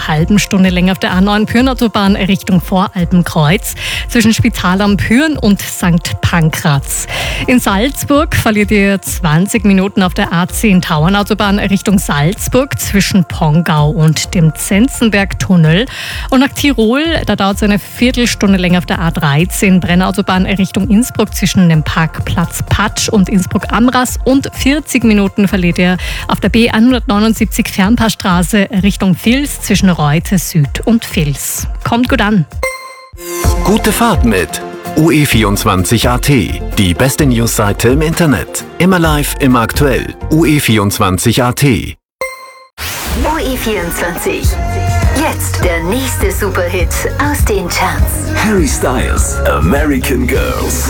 einer halben Stunde länger auf der A9 Pyhrn-Autobahn Richtung Voralpenkreuz zwischen Spital am Pyhrn und St. Pankraz. In Salzburg verliert ihr 20 Minuten auf der A10 Tauernautobahn Richtung Salzburg zwischen Pongau und dem Zenzenberg-Tunnel. Und nach Tirol, da dauert es eine Viertelstunde länger auf der A13 Brennautobahn Richtung Innsbruck zwischen dem Parkplatz Patsch und Innsbruck-Amras und 40 Minuten verliert ihr auf der B179 Fernpassstraße Richtung Vils zwischen Reute Süd und Vils. Kommt gut an. Gute Fahrt mit UE24.at, die beste Newsseite im Internet. Immer live, immer aktuell. UE24.at. UE24. Jetzt der nächste Superhit aus den Charts. Harry Styles, American Girls.